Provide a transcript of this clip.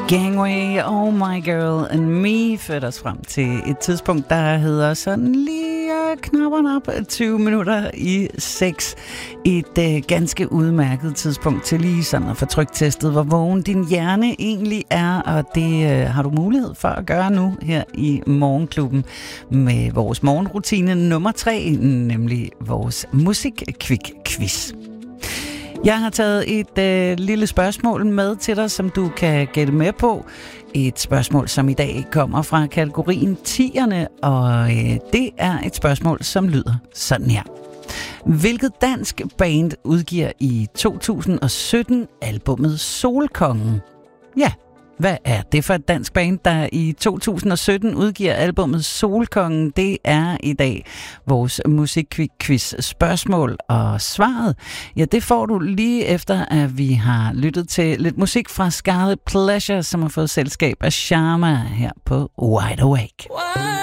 Gangway, Oh My Girl and Me førte os frem til et tidspunkt, der hedder sådan lige knapperne op 20 minutter i 6. Et ganske udmærket tidspunkt til lige sådan at få tryktestet, hvor vågen din hjerne egentlig er, og det har du mulighed for at gøre nu her i Morgenklubben med vores morgenrutine nummer 3, nemlig vores musik-quick-quiz. Jeg har taget et lille spørgsmål med til dig, som du kan gætte med på. Et spørgsmål, som i dag kommer fra kategorien 10'erne, og det er et spørgsmål, som lyder sådan her. Hvilket dansk band udgiver i 2017 albummet Solkongen? Ja, hvad er det for et dansk band, der i 2017 udgiver albummet Solkongen? Det er i dag vores musikquiz spørgsmål, og svaret, ja, det får du lige efter, at vi har lyttet til lidt musik fra Scarlet Pleasure, som har fået selskab af Sharma her på Wide Awake.